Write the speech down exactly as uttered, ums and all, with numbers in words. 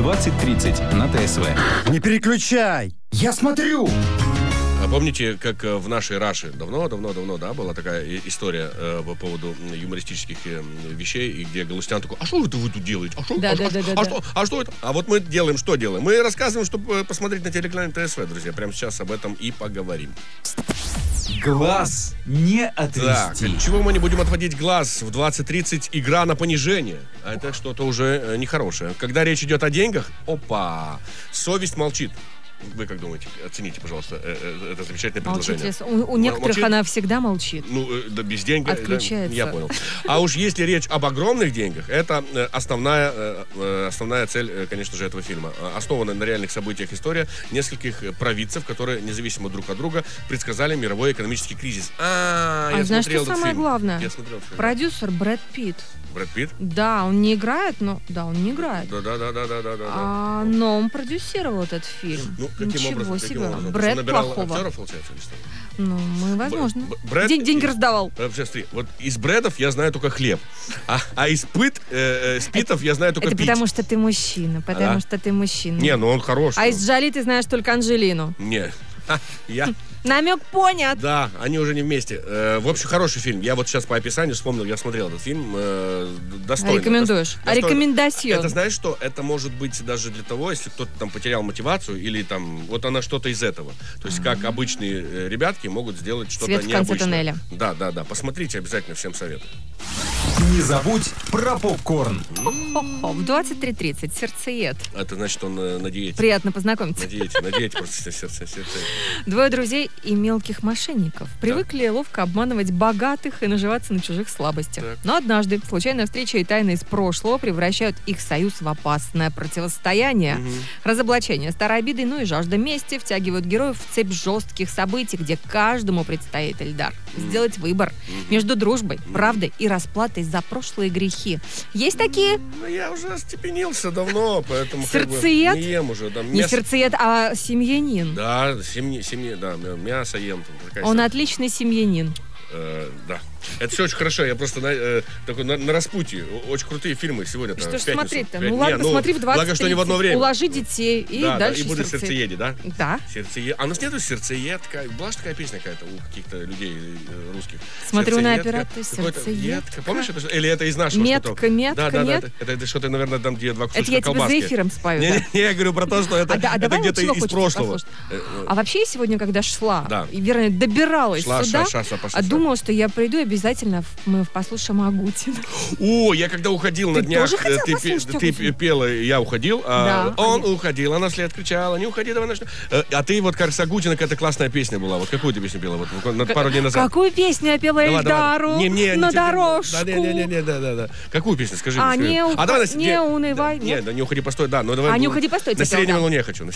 двадцать тридцать на ТСВ. Не переключай! Я смотрю! А помните, как в нашей Раше давно-давно-давно, да, была такая история э, по поводу юмористических э, вещей, и где Галустян такой: а что это вы тут делаете? А что, да, а, да, а, да, а, да, а, что, а что это? А вот мы делаем, что делаем? Мы рассказываем, чтобы посмотреть на телеканале ТСВ, друзья. Прямо сейчас об этом и поговорим. Глаз не отвести. Так, чего мы не будем отводить глаз? В двадцать тридцать игра на понижение. А это что-то уже э, нехорошее. Когда речь идет о деньгах, опа, совесть молчит. Вы как думаете? Оцените, пожалуйста, это замечательное предложение. Молчите. У, у некоторых молчит? Она всегда молчит. Ну, да, без денег. Отключается. Да, я понял. А уж если речь об огромных деньгах, это основная, основная цель, конечно же, этого фильма. Основана на реальных событиях история нескольких провидцев, которые, независимо друг от друга, предсказали мировой экономический кризис. А, а я знаешь, смотрел что этот самое фильм. главное? Я смотрел фильм. Продюсер Брэд Питт. Брэд Питт? Да, он не играет, но... Да, он не играет. Да, да, да, да, да, да, да. А, но он продюсировал этот фильм. Ну, каким Ничего образом? себе. Каким образом? Брэд набирал плохого. актеров, получается, или что? Ну, мы, возможно. Б- Брэд... День, деньги раздавал. Сейчас, смотри, вот из Брэдов я знаю только хлеб, а, а из Пыт, э, э, Спитов я знаю только это пить. потому что ты мужчина, потому А? что ты мужчина. Не, ну он хороший. А из Джоли ты знаешь только Анджелину. Не, Ха, я... Намек понят. Да, они уже не вместе. Э, в общем, хороший фильм. Я вот сейчас по описанию вспомнил, я смотрел этот фильм. Э, достойно. Рекомендуешь? Достойно. Рекомендацион. Это знаешь что? Это может быть даже для того, если кто-то там потерял мотивацию, или там, вот она что-то из этого. То есть, как обычные э, ребятки могут сделать что-то Свет в необычное. конце туннеля. Да, да, да. Посмотрите обязательно, всем советую. Не забудь про попкорн. Хо-хо-хо. В двадцать три тридцать сердцеед. Это значит, он э, на диете. Приятно познакомиться. На диете, на диете просто сердце, сердце. Двое друзей и мелких мошенников привыкли ловко обманывать богатых и наживаться на чужих слабостях. Так. Но однажды случайная встреча и тайны из прошлого превращают их союз в опасное противостояние. Мгм. Разоблачение старой обиды, ну и жажда мести втягивают героев в цепь жестких событий, где каждому предстоит, Эльдар, сделать выбор между дружбой, правдой и расплатой за прошлые грехи. Есть такие? Ну, я уже остепенился давно, поэтому как бы Сердцеед? не ем уже. Там, Не мясо- сердцеед, а семьянин. Да, семьи, семьи, да, мясо ем. Там, такая Он вся- отличный семьянин. Э, да. Это все очень хорошо. Я просто на, э, такой на, на распутье. Очень крутые фильмы сегодня. Что ж в пятницу. смотреть-то? Пять- Ну не, ладно, посмотри в двадцать Благо, что не в одно время. Уложи детей и да, дальше да, и будет сердцеед. сердцееде, да? Да. Сердцеед. А у нас нету сердцеедка. Была же такая песня какая-то у каких-то людей э, русских. Смотрю на Сердцеедка. опера, ты Какой-то- сердцеедка. едка. Помнишь это? Или это из нашего Метка, что-то? метка, да, да, нет? да. Это, это что-то, наверное, там, где два Это кусочка я тебе колбаски. за эфиром спою, Не, да. не, не, я говорю про то, что это, А, да, а это давай вот где-то чего из хочется прошлого. послушать. Э, э, А вообще я сегодня, когда шла, Да. и, вернее, добиралась Шла, сюда, шла, шла, шла, шла, а шла. думала, что я приду и обязательно в- мы послушаем Агутина. О, я когда уходил Ты на днях, тоже хотел э, ты, пе- послушать ты Агутина? пела, я уходил, а Да, он а я- уходил, она вслед кричала, не уходи, давай начнем. Э, А ты вот как с Агутина, какая-то классная песня была. Вот какую ты песню пела? Вот буквально пару дней назад. Какую песню я пела Да ладно, ладно. Эльдару Не, не, на не, дорожку? Да, не, не, не, не, да, да, да. Какую песню, скажи А, мне. не скажи. ух- давай на- не унывай, да, нет? Не, да, не уходи, постой, да. Но давай, А, не ну, уходи, постой, На ты пел, сиреневой да. луне хочу. На